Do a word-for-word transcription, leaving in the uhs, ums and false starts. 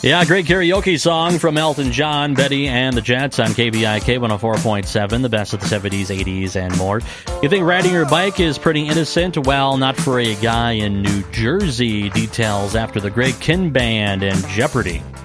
Yeah, great karaoke song from Elton John, Betty and the Jets on K V I K one oh four point seven, the best of the seventies, eighties, and more. You think riding your bike is pretty innocent? Well, not for a guy in New Jersey. Details after the Greg Kihn Band and Jeopardy!